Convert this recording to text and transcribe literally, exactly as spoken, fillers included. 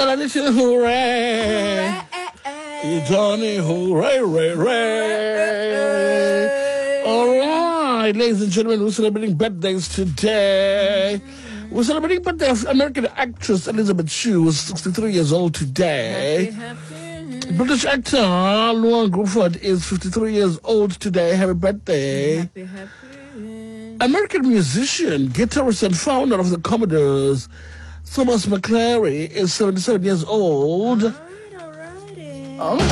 Tell little hooray. Johnny, hooray, ray, ray. All right, ladies and gentlemen, we're celebrating birthdays today. We're celebrating birthday of American actress Elizabeth Shue, who's sixty-three years old today. Happy, happy. British actor Luan Gruffudd is fifty-three years old today. Happy birthday. Happy, happy. American musician, guitarist, and founder of the Commodores, Thomas McClary, is seventy-seven years old. All right, all righty. Oh.